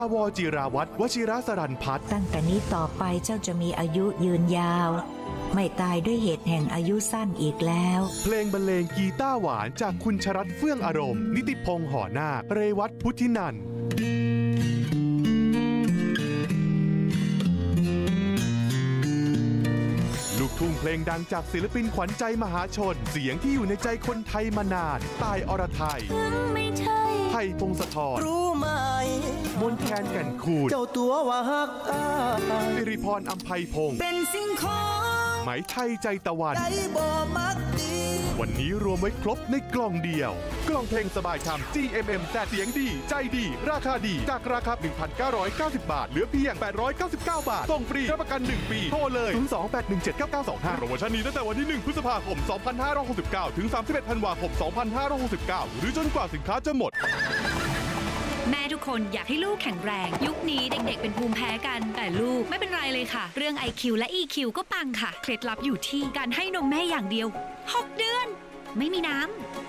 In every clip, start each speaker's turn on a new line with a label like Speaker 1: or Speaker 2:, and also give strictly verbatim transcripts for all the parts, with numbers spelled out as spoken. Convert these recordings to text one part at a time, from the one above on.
Speaker 1: อวจิราวัฒน์วชิรสรันพัฒน์
Speaker 2: ตั้งแต่นี้ต่อไปเจ้าจะมีอายุยืนยาวไม่ตายด้วยเหตุแห่งอายุสั้นอีกแล้ว
Speaker 1: เพลงบรรเลงกีตาร์หวานจากคุณชรัตน์เฟื่องอารมณ์นิติพงษ์ห่อนาคเรวัตพุทธินันท์ลูกทุ่งเพลงดังจากศิลปินขวัญใจมหาชนเสียงที่อยู่ในใจคนไทยมานานตายอรไทยไผ่พงศธรรู้ไหมมนแคนแก่นคูนเจ้าตัวว่าฮักสิริพรอำไพพงศ์เป็นสิ่งของไหมไทยใจตะวันใจบ่มักดีวันนี้รวมไว้ครบในกล่องเดียวกล่องเพลงสบายคำ จี เอ็ม เอ็ม แต่เสียงดีใจดีราคาดีจากราคา หนึ่งพันเก้าร้อยเก้าสิบ บาทเหลือเพียงแปดร้อยเก้าสิบเก้าบาทส่งฟรีรับประกันหนึ่งปีโทรเลยศูนย์ สอง แปด หนึ่ง เจ็ด เก้า เก้า สอง ห้าโปรโมชั่นนี้ตั้งแต่วันที่หนึ่งพฤษภาคมสองพันห้าร้อยหกสิบเก้าถึงสามสิบเอ็ดธันวาคมสองพันห้าร้อยหกสิบเก้าหรือจนกว่าสินค้าจะหมด
Speaker 3: แม่ทุกคนอยากให้ลูกแข็งแรงยุคนี้เด็กๆเป็นภูมิแพ้กันแต่ลูกไม่เป็นไรเลยค่ะเรื่อง ไอ คิว และ อี คิว ก็ปังค่ะเคล็ดลับอยู่ที่การให้นมแม่อย่างเดียวหกเดือนไม่มีน้ำ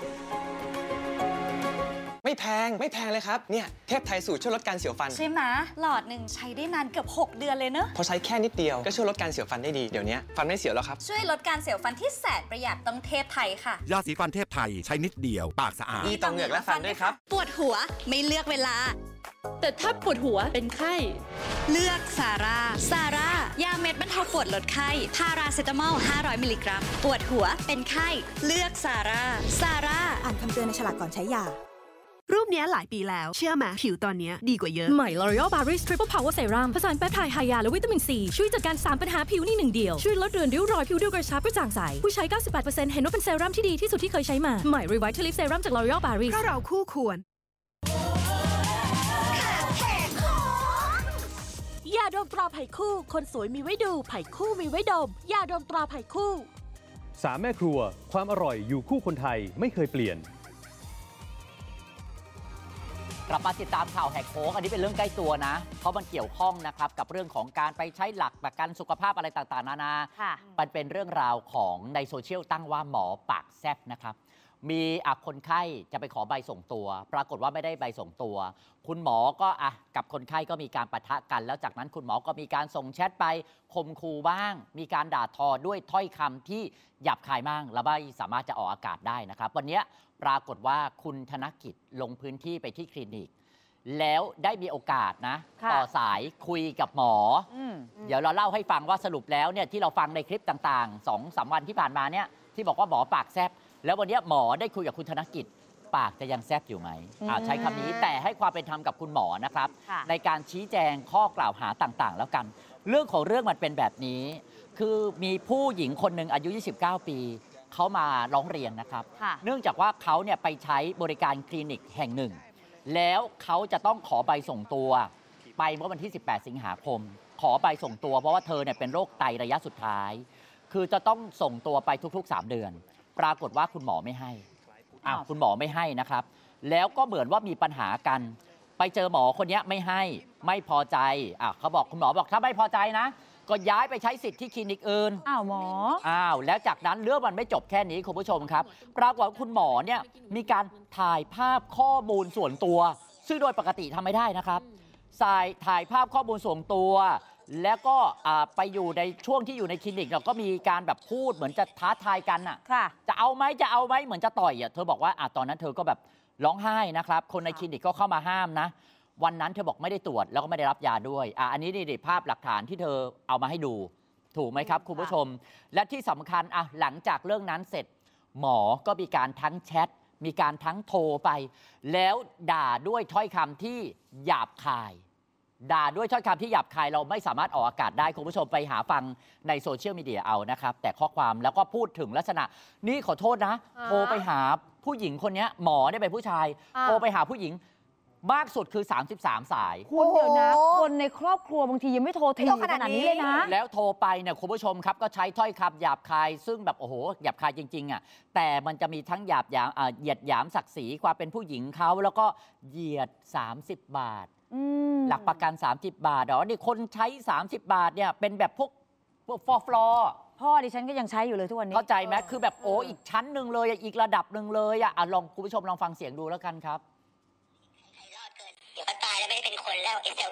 Speaker 4: ไม่แพงไม่แพงเลยครับเนี่ยเทพไทยสูตรช่วยลดการเสียวฟัน
Speaker 5: ใช่ไหมหลอดหนึ่งใช้ได้นานเกือบหกเดือนเลยเนอะ
Speaker 4: พอใช้แค่นิดเดียวก็ช่วยลดการเสียวฟันได้ดีเดี๋ยวนี้ฟันไม่เสียวแล้วครับ
Speaker 5: ช่วยลดการเสียวฟันที่แสนประหยัดต้องเทพไทยค่ะ
Speaker 6: ยาสีฟันเทพไทยใช้นิดเดียวปากสะอาด
Speaker 4: ดีต่อเหงือกและฟันด้วยครับ
Speaker 5: ปวดหัวไม่เลือกเวลา
Speaker 7: แต่ถ้าปวดหัวเป็นไข้
Speaker 5: เลือกซาร่าซาร่ายาเม็ดบรรเทาปวดลดไข้พาราเซตามอลห้าร้อยมิลลิกรัมปวดหัวเป็นไข้เลือกซาร่าซาร่า
Speaker 8: อ่านคำเตือนในฉลากก่อนใช้ยา
Speaker 9: รูปนี้หลายปีแล้วเชื่อไหมผิวตอนนี้ดีกว่าเยอะ
Speaker 10: ใหม่ L'Oreal Paris Triple Power Serum ผสานแปปไทด์ไฮยาและวิตามินซีช่วยจัดการสามปัญหาผิวในหนึ่งเดียวช่วยลดเรือนริ้วรอยผิวดูกระชับกระจ่างใสผู้ใช้ เก้าสิบแปดเปอร์เซ็นต์ เห็นว่าเป็นเซรั่มที่ดีที่สุดที่เคยใช้มาใหม่ Revitalift Serum จาก L'Oreal Paris
Speaker 9: เพราะเราคู่ควร
Speaker 7: ยาดมตราไผ่คู่คนสวยมีไว้ดูไผ่คู่มีไว้ดมยาดมตราไผ่คู่
Speaker 11: สามแม่ครัวความอร่อยอยู่คู่คนไทยไม่เคยเปลี่ยน
Speaker 12: กลับมาติดตามข่าวแหกโค้งอันนี้เป็นเรื่องใกล้ตัวนะเพราะมันเกี่ยวข้องนะครับกับเรื่องของการไปใช้หลักประกันสุขภาพอะไรต่างๆนานามันเป็นเรื่องราวของในโซเชียลตั้งว่าหมอปากแซบนะครับมีอ่ะคนไข้จะไปขอใบส่งตัวปรากฏว่าไม่ได้ใบส่งตัวคุณหมอก็อ่ะกับคนไข้ก็มีการปะทะกันแล้วจากนั้นคุณหมอก็มีการส่งแชทไปข่มขู่บ้างมีการด่าทอด้วยถ้อยคำที่หยาบคายมากและไม่สามารถจะออกอากาศได้นะครับวันนี้ปรากฏว่าคุณธนกิจลงพื้นที่ไปที่คลินิกแล้วได้มีโอกาสนะต่อสายคุยกับหมอเดี๋ยวเราเล่าให้ฟังว่าสรุปแล้วเนี่ยที่เราฟังในคลิปต่างๆ สองสาม วันที่ผ่านมาเนี่ยที่บอกว่าหมอปากแซบแล้ววันนี้หมอได้คุยกับคุณธนกิจปากจะยังแซบอยู่ไหมใช้คำนี้แต่ให้ความเป็นธรรมกับคุณหมอนะครับในการชี้แจงข้อกล่าวหาต่างๆแล้วกันเรื่องของเรื่องมันเป็นแบบนี้คือมีผู้หญิงคนหนึ่งอายุยี่สิบเก้าปีเขามาร้องเรียนนะครับเนื่องจากว่าเขาเนี่ยไปใช้บริการคลินิกแห่งหนึ่งแล้วเขาจะต้องขอใบส่งตัวไปเมื่อวันที่สิบแปดสิงหาคมขอใบส่งตัวเพราะว่าเธอเนี่ยเป็นโรคไตระยะสุดท้ายคือจะต้องส่งตัวไปทุกๆสามเดือนปรากฏว่าคุณหมอไม่ให้อ้าวคุณหมอไม่ให้นะครับแล้วก็เหมือนว่ามีปัญหากันไปเจอหมอคนนี้ไม่ให้ไม่พอใจอ่ะเขาบอกคุณหมอบอกถ้าไม่พอใจนะก็ย้ายไปใช้สิทธิ์ที่คลินิกอื่น
Speaker 7: อ้าวหมอ
Speaker 12: อ้าวแล้วจากนั้นเรื่องมันไม่จบแค่นี้คุณผู้ชมครับปรากฏว่าคุณหมอเนี่ยมีการถ่ายภาพข้อมูลส่วนตัวซึ่งโดยปกติทำไม่ได้นะครับถ่ายถ่ายภาพข้อมูลส่วนตัวแล้วก็ไปอยู่ในช่วงที่อยู่ในคลินิกเราก็มีการแบบพูดเหมือนจะท้าทายกันอ่ะจะเอาไหมจะเอาไหมเหมือนจะต่อยอ่ะเธอบอกว่าอ่ะตอนนั้นเธอก็แบบร้องไห้นะครับคนในคลินิกก็เข้ามาห้ามนะวันนั้นเธอบอกไม่ได้ตรวจแล้วก็ไม่ได้รับยาด้วยอ่ะอันนี้นี่ภาพหลักฐานที่เธอเอามาให้ดูถูกไหมครับคุณผู้ชมและที่สำคัญอ่ะหลังจากเรื่องนั้นเสร็จหมอก็มีการทั้งแชทมีการทั้งโทรไปแล้วด่าด้วยถ้อยคำที่หยาบคายด่าด้วยถ้อยคำที่หยาบคายเราไม่สามารถออกอากาศได้คุณผู้ชมไปหาฟังในโซเชียลมีเดียเอานะครับแต่ข้อความแล้วก็พูดถึงลักษณะนี่ขอโทษนะโทรไปหาผู้หญิงคนนี้หมอได้เป็นผู้ชายโทรไปหาผู้หญิงมากสุดคือสามสิบสามสาย
Speaker 7: คุณเดี๋ยวนะคนในครอบครัวบางทียังไม่โทรถึงขนาดนี้เลยนะ
Speaker 12: แล้วโทรไปเนี่ยคุณผู้ชมครับก็ใช้ถ้อยคำหยาบคายซึ่งแบบโอ้โหหยาบคายจริงๆอ่ะแต่มันจะมีทั้งหยาบหยามเหยียดหยามศักดิ์ศรีความเป็นผู้หญิงเขาแล้วก็เหยียดสามสิบบาทหลักประกันสามสิบบาทอ๋อนี่คนใช้สามสิบบาทเนี่ยเป็นแบบพวกพวกฟอร์ฟลอ
Speaker 7: พ่อดิฉันก็ยังใช้อยู่เลยทุกวันนี้
Speaker 12: เข้าใจไหมคือแบบโอ้อีกชั้นหนึ่งเลยอีกระดับหนึ่งเลยอ่ะลองคุณผู้ชมลองฟังเสียงดูแล้วกันครับ
Speaker 13: เดี๋ยวก็ตายแล้วไม่ได้เป็นคนแล้ว
Speaker 8: L S L